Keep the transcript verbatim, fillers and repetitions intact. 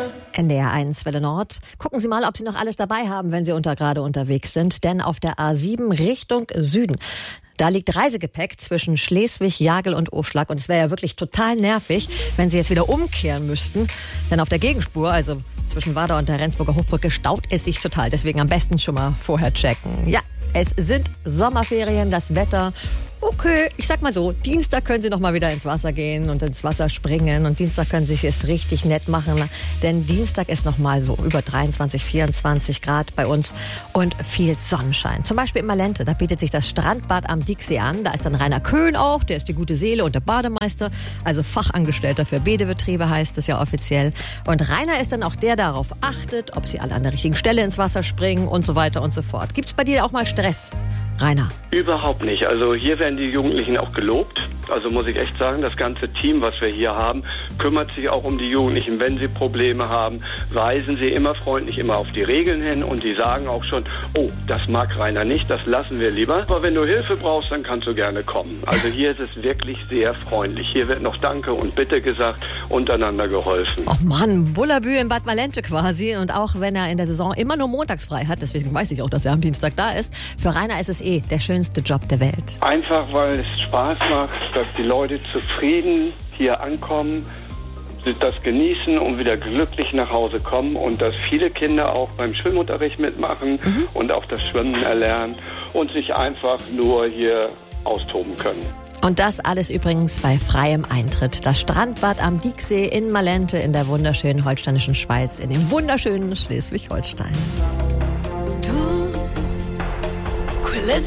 N D R eins Welle Nord. Gucken Sie mal, ob Sie noch alles dabei haben, wenn Sie unter, gerade unterwegs sind. Denn auf der A sieben Richtung Süden, da liegt Reisegepäck zwischen Schleswig, Jagel und Oschlag. Und es wäre ja wirklich total nervig, wenn Sie jetzt wieder umkehren müssten. Denn auf der Gegenspur, also zwischen Wadau und der Rendsburger Hochbrücke, staut es sich total. Deswegen am besten schon mal vorher checken. Ja, es sind Sommerferien, das Wetter. Okay, ich sag mal so, Dienstag können Sie noch mal wieder ins Wasser gehen und ins Wasser springen. Und Dienstag können Sie sich es richtig nett machen. Denn Dienstag ist noch mal so über dreiundzwanzig, vierundzwanzig Grad bei uns und viel Sonnenschein. Zum Beispiel in Malente, da bietet sich das Strandbad am Dieksee an. Da ist dann Rainer Köhn auch, der ist die gute Seele und der Bademeister. Also Fachangestellter für Badebetriebe heißt es ja offiziell. Und Rainer ist dann auch der, der darauf achtet, ob Sie alle an der richtigen Stelle ins Wasser springen und so weiter und so fort. Gibt's bei dir auch mal Stress, Rainer? Überhaupt nicht. Also hier werden die Jugendlichen auch gelobt. Also muss ich echt sagen, das ganze Team, was wir hier haben, kümmert sich auch um die Jugendlichen. Wenn sie Probleme haben, weisen sie immer freundlich immer auf die Regeln hin und die sagen auch schon, oh, das mag Rainer nicht, das lassen wir lieber. Aber wenn du Hilfe brauchst, dann kannst du gerne kommen. Also hier ist es wirklich sehr freundlich. Hier wird noch Danke und Bitte gesagt, untereinander geholfen. Och Mann, Bullabü in Bad Malente quasi. Und auch wenn er in der Saison immer nur montags frei hat, deswegen weiß ich auch, dass er am Dienstag da ist, für Rainer ist es eh der schönste Job der Welt. Einfach, weil es Spaß macht, dass die Leute zufrieden hier ankommen, das genießen und wieder glücklich nach Hause kommen und dass viele Kinder auch beim Schwimmunterricht mitmachen mhm. und auch das Schwimmen erlernen und sich einfach nur hier austoben können. Und das alles übrigens bei freiem Eintritt. Das Strandbad am Dieksee in Malente in der wunderschönen holsteinischen Schweiz, in dem wunderschönen Schleswig-Holstein.